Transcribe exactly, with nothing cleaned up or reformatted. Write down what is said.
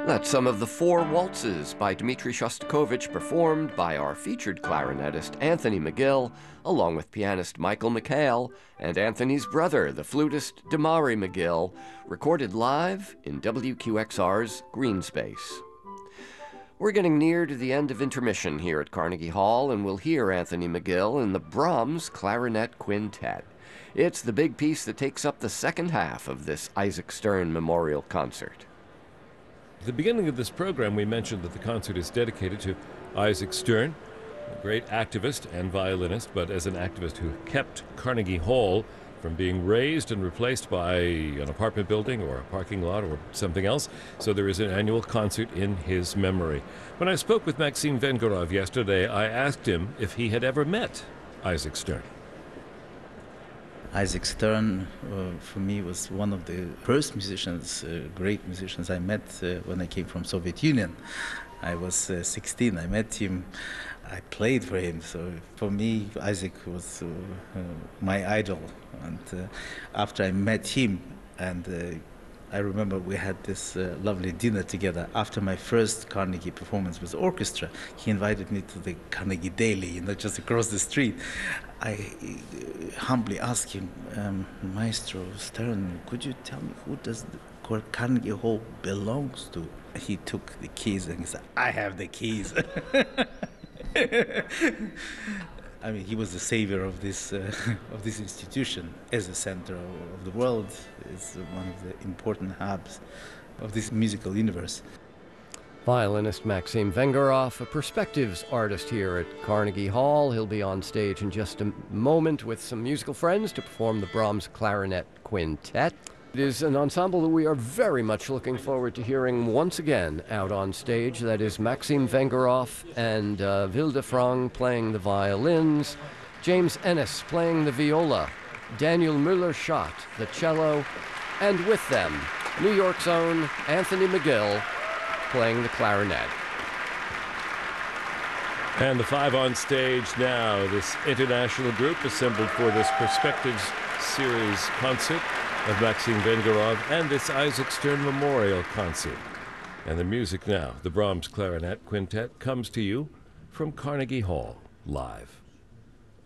That's some of the four waltzes by Dmitri Shostakovich performed by our featured clarinetist Anthony McGill, along with pianist Michael McHale and Anthony's brother, the flutist Damari McGill, recorded live in W Q X R's Green Space. We're getting near to the end of intermission here at Carnegie Hall, and we'll hear Anthony McGill in the Brahms Clarinet Quintet. It's the big piece that takes up the second half of this Isaac Stern Memorial Concert. At the beginning of this program, we mentioned that the concert is dedicated to Isaac Stern, a great activist and violinist, but as an activist who kept Carnegie Hall from being razed and replaced by an apartment building or a parking lot or something else. So there is an annual concert in his memory. When I spoke with Maxim Vengerov yesterday, I asked him if he had ever met Isaac Stern. Isaac Stern, uh, for me, was one of the first musicians, uh, great musicians I met uh, when I came from Soviet Union. I was uh, sixteen, I met him, I played for him, so for me, Isaac was uh, uh, my idol. And uh, after I met him, and uh, I remember we had this uh, lovely dinner together. After my first Carnegie performance with orchestra, he invited me to the Carnegie Daily, you know, just across the street. I uh, humbly asked him, um, Maestro Stern, could you tell me who does the Carnegie Hall belongs to? He took the keys and he said, I have the keys. I mean, he was the savior of this uh, of this institution as a center of the world. It's one of the important hubs of this musical universe. Violinist Maxim Vengerov, a perspectives artist here at Carnegie Hall. He'll be on stage in just a moment with some musical friends to perform the Brahms Clarinet Quintet. It is an ensemble that we are very much looking forward to hearing once again out on stage. That is Maxim Vengerov and uh, Vilde Frang playing the violins, James Ennis playing the viola, Daniel Müller-Schott the cello, and with them, New York's own Anthony McGill playing the clarinet. And the five on stage now, this international group assembled for this Perspectives Series concert of Maxim Vengerov and this Isaac Stern Memorial Concert. And the music now, the Brahms Clarinet Quintet, comes to you from Carnegie Hall, live.